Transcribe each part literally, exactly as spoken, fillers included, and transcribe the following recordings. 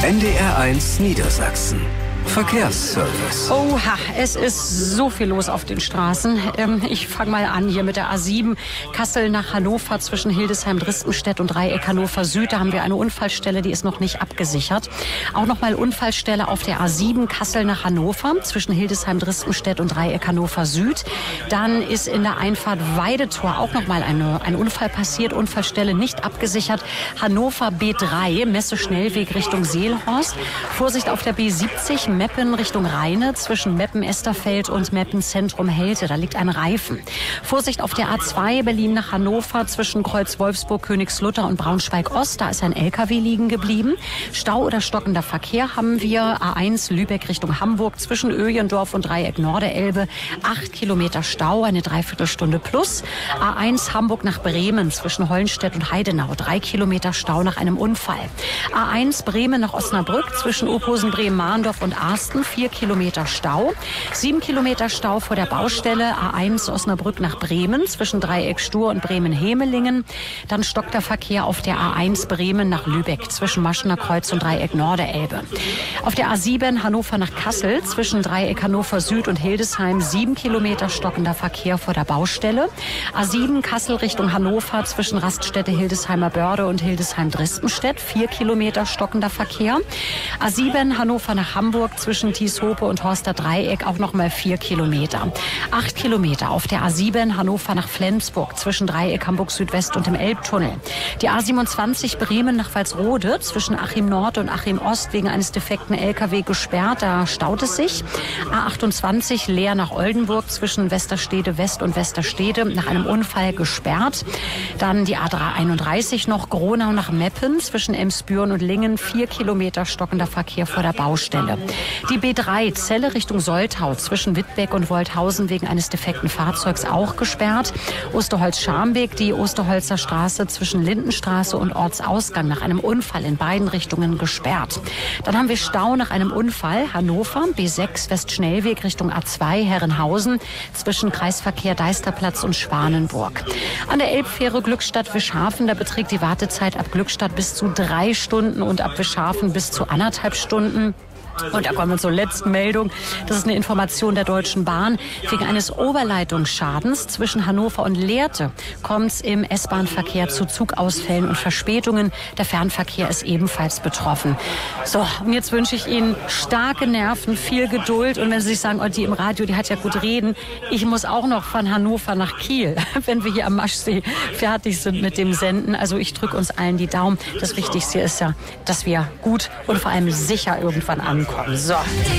N D R eins Niedersachsen. Verkehrsservice. Oha, es ist so viel los auf den Straßen. Ähm, ich fange mal an hier mit der A sieben. Kassel nach Hannover zwischen Hildesheim, Dristenstedt und Dreieck Hannover Süd. Da haben wir eine Unfallstelle, die ist noch nicht abgesichert. Auch nochmal Unfallstelle auf der A sieben, Kassel nach Hannover zwischen Hildesheim, Dristenstedt und Dreieck Hannover Süd. Dann ist in der Einfahrt Weidetor auch nochmal eine, ein Unfall passiert. Unfallstelle nicht abgesichert. Hannover B drei, Messe-Schnellweg Richtung Seelhorst. Vorsicht auf der B siebzig, Meppen Richtung Rheine zwischen Meppen-Esterfeld und Meppen-Zentrum-Helte. Da liegt ein Reifen. Vorsicht auf der A zwei Berlin nach Hannover zwischen Kreuz Wolfsburg, Königslutter und Braunschweig-Ost. Da ist ein L K W liegen geblieben. Stau oder stockender Verkehr haben wir. A eins Lübeck Richtung Hamburg zwischen Öjendorf und Dreieck Norderelbe. Acht Kilometer Stau, eine Dreiviertelstunde plus. A eins Hamburg nach Bremen zwischen Hollenstedt und Heidenau. Drei Kilometer Stau nach einem Unfall. A eins Bremen nach Osnabrück zwischen Opposen, Bremen-Mahndorf und Arsten, vier Kilometer Stau. Sieben Kilometer Stau vor der Baustelle. A eins Osnabrück nach Bremen zwischen Dreieck Stur und Bremen-Hemelingen. Dann stockt der Verkehr auf der A eins Bremen nach Lübeck zwischen Maschener Kreuz und Dreieck Norderelbe. Auf der A sieben Hannover nach Kassel zwischen Dreieck Hannover Süd und Hildesheim. Sieben Kilometer stockender Verkehr vor der Baustelle. A sieben Kassel Richtung Hannover zwischen Raststätte Hildesheimer Börde und Hildesheim-Dristenstedt. Vier Kilometer stockender Verkehr. A sieben Hannover nach Hamburg zwischen Thieshope und Horster Dreieck auch noch mal vier Kilometer. Acht Kilometer auf der A sieben Hannover nach Flensburg zwischen Dreieck Hamburg Südwest und dem Elbtunnel. Die A siebenundzwanzig Bremen nach Walsrode zwischen Achim Nord und Achim Ost wegen eines defekten L K W gesperrt. Da staut es sich. A achtundzwanzig Leer nach Oldenburg zwischen Westerstede West und Westerstede nach einem Unfall gesperrt. Dann die A einunddreißig noch Gronau nach Meppen zwischen Emsbüren und Lingen. Vier Kilometer stockender Verkehr vor der Baustelle. Die B drei Celle Richtung Soltau zwischen Wittbeck und Wolthausen wegen eines defekten Fahrzeugs auch gesperrt. Osterholz-Scharmbeek, die Osterholzer Straße zwischen Lindenstraße und Ortsausgang nach einem Unfall in beiden Richtungen gesperrt. Dann haben wir Stau nach einem Unfall. Hannover, B sechs Westschnellweg Richtung A zwei Herrenhausen zwischen Kreisverkehr Deisterplatz und Schwanenburg. An der Elbfähre Glückstadt-Wischhafen, da beträgt die Wartezeit ab Glückstadt bis zu drei Stunden und ab Wischhafen bis zu anderthalb Stunden. Und da kommen wir zur letzten Meldung. Das ist eine Information der Deutschen Bahn. Wegen eines Oberleitungsschadens zwischen Hannover und Lehrte kommt es im S-Bahn-Verkehr zu Zugausfällen und Verspätungen. Der Fernverkehr ist ebenfalls betroffen. So, und jetzt wünsche ich Ihnen starke Nerven, viel Geduld. Und wenn Sie sich sagen, oh, die im Radio, die hat ja gut reden. Ich muss auch noch von Hannover nach Kiel, wenn wir hier am Maschsee fertig sind mit dem Senden. Also ich drücke uns allen die Daumen. Das Wichtigste ist ja, dass wir gut und vor allem sicher irgendwann ankommen. So.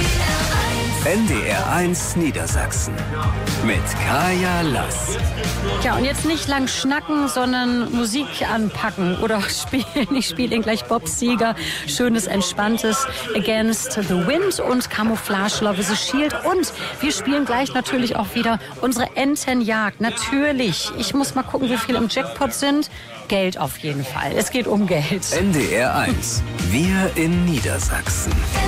N D R eins Niedersachsen mit Kaya Lass. Ja, und jetzt nicht lang schnacken, sondern Musik anpacken oder spielen. Ich spiele Ihnen gleich Bob Seger, schönes, entspanntes Against the Wind und Camouflage Love is a Shield. Und wir spielen gleich natürlich auch wieder unsere Entenjagd. Natürlich. Ich muss mal gucken, wie viel im Jackpot sind. Geld auf jeden Fall. Es geht um Geld. N D R eins. Wir in Niedersachsen.